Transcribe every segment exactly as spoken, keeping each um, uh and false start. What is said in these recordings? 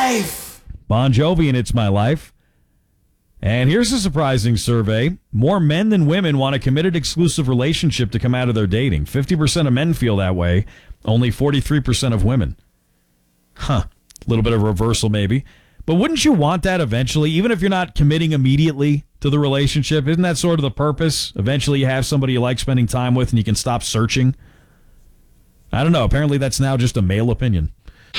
life. Bon Jovi and It's My Life. And here's a surprising survey. More men than women want a committed exclusive relationship to come out of their dating. fifty percent of men feel that way. Only forty-three percent of women. Huh. A little bit of reversal maybe. But wouldn't you want that eventually, even if you're not committing immediately to the relationship? Isn't that sort of the purpose? Eventually you have somebody you like spending time with and you can stop searching. I don't know. Apparently that's now just a male opinion.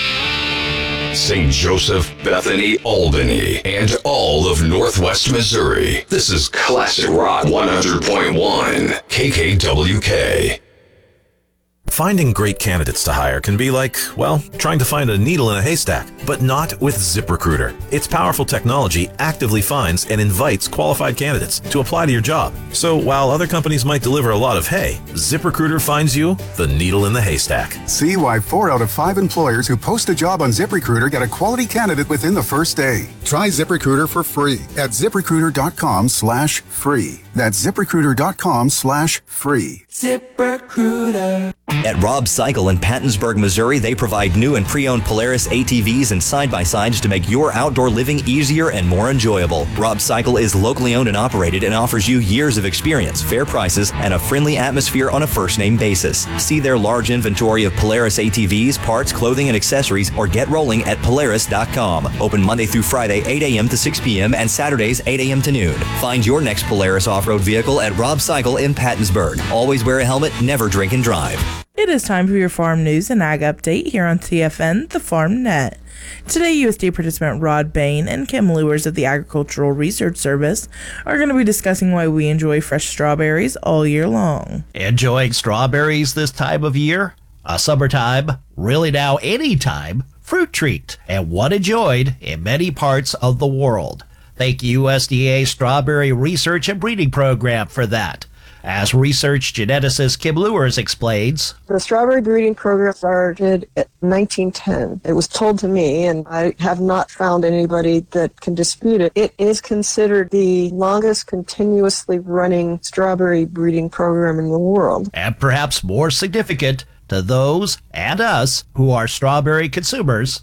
Saint Joseph, Bethany, Albany, and all of Northwest Missouri. This is Classic Rock one hundred point one, K K W K. Finding great candidates to hire can be like, well, trying to find a needle in a haystack, but not with ZipRecruiter. Its powerful technology actively finds and invites qualified candidates to apply to your job. So while other companies might deliver a lot of hay, ZipRecruiter finds you the needle in the haystack. See why four out of five employers who post a job on ZipRecruiter get a quality candidate within the first day. Try ZipRecruiter for free at ZipRecruiter.com slash free. That's ZipRecruiter.com slash free. ZipRecruiter. At Rob Cycle in Pattonsburg, Missouri, they provide new and pre-owned Polaris A T Vs and side-by-sides to make your outdoor living easier and more enjoyable. Rob Cycle is locally owned and operated and offers you years of experience, fair prices, and a friendly atmosphere on a first-name basis. See their large inventory of Polaris A T Vs, parts, clothing, and accessories, or get rolling at Polaris dot com. Open Monday through Friday, eight a.m. to six p.m. and Saturdays, eight a.m. to noon. Find your next Polaris off-road vehicle at Rob Cycle in Pattonsburg. Always wear a helmet, never drink and drive. It is time for your farm news and ag update here on T F N, the Farm Net. Today, U S D A participant Rod Bain and Kim Lewers of the Agricultural Research Service are going to be discussing why we enjoy fresh strawberries all year long. Enjoying strawberries this time of year? A summertime, really now any time, fruit treat, and one enjoyed in many parts of the world. Thank U S D A Strawberry Research and Breeding Program for that. As research geneticist Kim Lewers explains, the strawberry breeding program started in nineteen ten. It was told to me, and I have not found anybody that can dispute it. It is considered the longest continuously running strawberry breeding program in the world. And perhaps more significant to those and us who are strawberry consumers,